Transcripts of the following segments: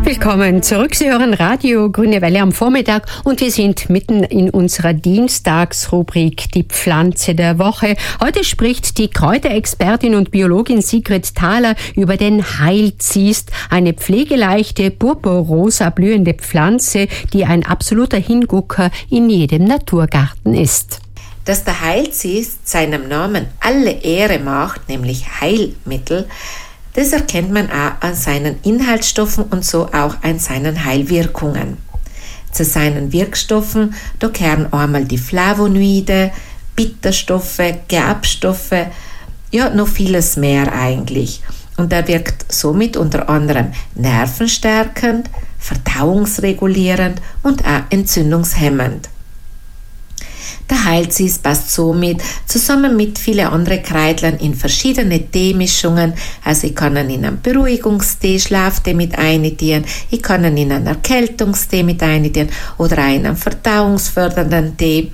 Willkommen zurück. Sie hören Radio Grüne Welle am Vormittag und wir sind mitten in unserer Dienstagsrubrik Die Pflanze der Woche. Heute spricht die Kräuterexpertin und Biologin Sigrid Thaler über den Heilzist, eine pflegeleichte, purpurrosa blühende Pflanze, die ein absoluter Hingucker in jedem Naturgarten ist. Dass der Heilzist seinem Namen alle Ehre macht, nämlich Heilmittel, das erkennt man auch an seinen Inhaltsstoffen und so auch an seinen Heilwirkungen. Zu seinen Wirkstoffen, da gehören einmal die Flavonoide, Bitterstoffe, Gerbstoffe, ja, noch vieles mehr eigentlich. Und er wirkt somit unter anderem nervenstärkend, verdauungsregulierend und auch entzündungshemmend. Der Heilzist passt somit zusammen mit vielen anderen Kräutlern in verschiedene Teemischungen. Also ich kann ihn in einen Beruhigungstee, Schlaftee mit eintun, ich kann ihn in einen Erkältungstee mit eintun oder auch in einen verdauungsfördernden Tee.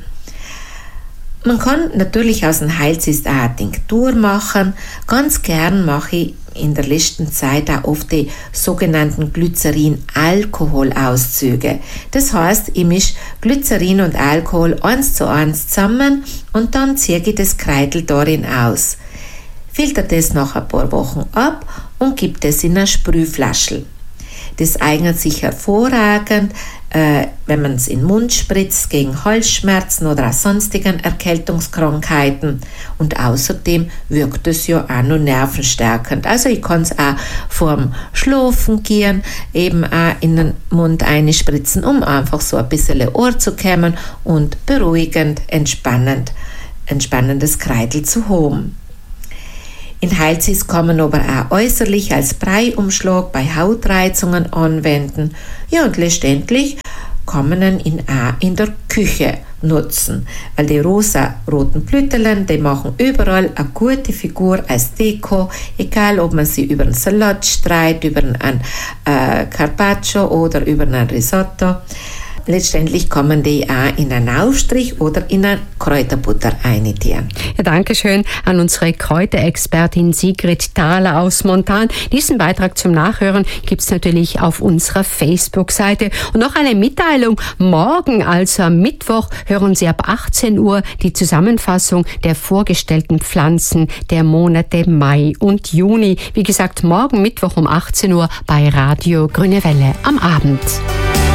Man kann natürlich aus dem Heilzist auch eine Tinktur machen. Ganz gern mache ich in der letzten Zeit auch oft die sogenannten Glycerin-Alkohol-Auszüge. Das heißt, ich mische Glycerin und Alkohol 1:1 zusammen und dann ziehe ich das Kräutel darin aus. Filter das nach ein paar Wochen ab und gebe das in eine Sprühflasche. Das eignet sich hervorragend, wenn man es in den Mund spritzt, gegen Halsschmerzen oder auch sonstigen Erkältungskrankheiten. Und außerdem wirkt es ja auch noch nervenstärkend. Also ich kann es auch vorm Schlafen gehen, eben auch in den Mund einspritzen, um einfach so ein bisschen Ohr zu kämmen und beruhigend, entspannendes Kräutel zu haben. In Heilzist kann man aber auch äußerlich als Breiumschlag bei Hautreizungen anwenden. Ja, und letztendlich kann man ihn auch in der Küche nutzen, weil die rosa-roten Blütelen, die machen überall eine gute Figur als Deko, egal ob man sie über einen Salat streicht, über einen Carpaccio oder über ein Risotto. Letztendlich kann man die auch in einen Aufstrich oder in eine Kräuterbutter eintun. Ja, Dankeschön an unsere Kräuterexpertin Sigrid Thaler aus Montan. Diesen Beitrag zum Nachhören gibt es natürlich auf unserer Facebook-Seite. Und noch eine Mitteilung. Morgen, also am Mittwoch, hören Sie ab 18 Uhr die Zusammenfassung der vorgestellten Pflanzen der Monate Mai und Juni. Wie gesagt, morgen Mittwoch um 18 Uhr bei Radio Grüne Welle am Abend.